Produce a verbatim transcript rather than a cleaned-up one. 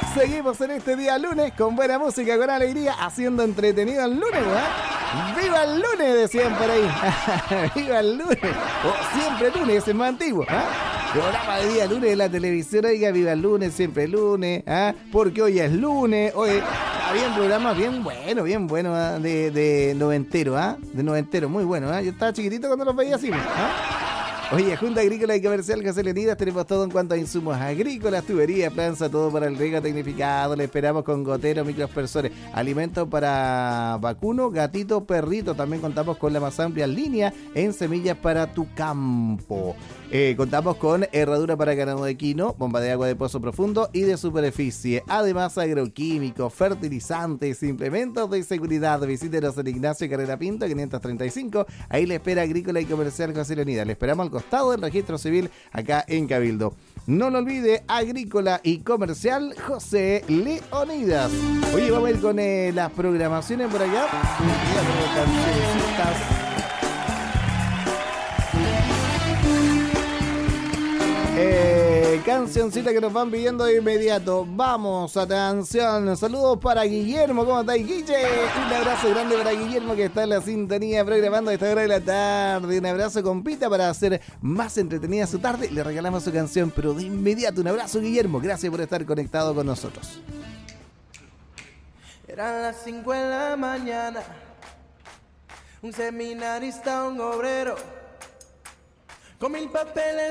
Seguimos en este día lunes con buena música, con alegría, haciendo entretenido el lunes, ¿eh? ¡Viva el lunes! Decían por ahí. ¡Viva el lunes! O siempre lunes, es más antiguo, ¿eh? Programa de día lunes de la televisión, oiga, viva el lunes, siempre lunes, ¿eh? Porque hoy es lunes, hoy había un programa bien bueno, bien bueno, ¿eh? de, de noventero, ¿ah? ¿eh? De noventero, muy bueno, ¿eh? Yo estaba chiquitito cuando los veía así, ¿eh? Oye, Junta Agrícola y Comercial José Unidas, tenemos todo en cuanto a insumos agrícolas, tuberías, planza, todo para el riego tecnificado. Le esperamos con goteros, microaspersores, alimentos para vacuno, gatito, perrito. También contamos con la más amplia línea en semillas para tu campo. Eh, contamos con herradura para ganado de quino, bomba de agua de pozo profundo y de superficie. Además, agroquímicos, fertilizantes, implementos de seguridad. Visítenos en Ignacio Carrera Pinto, quinientos treinta y cinco. Ahí le espera Agrícola y Comercial José Leonidas. Le esperamos al costado del registro civil acá en Cabildo. No lo olvide, Agrícola y Comercial José Leonidas. Oye, vamos a ir con eh, las programaciones por allá. Eh, cancioncita que nos van pidiendo de inmediato. Vamos, atención. Saludos para Guillermo. ¿Cómo estáis, Guille? Un abrazo grande para Guillermo que está en la sintonía programando a esta hora de la tarde. Un abrazo compita para hacer más entretenida su tarde. Le regalamos su canción, pero de inmediato. Un abrazo, Guillermo. Gracias por estar conectado con nosotros. Eran las cinco de la mañana. Un seminarista, un obrero, con mil papeles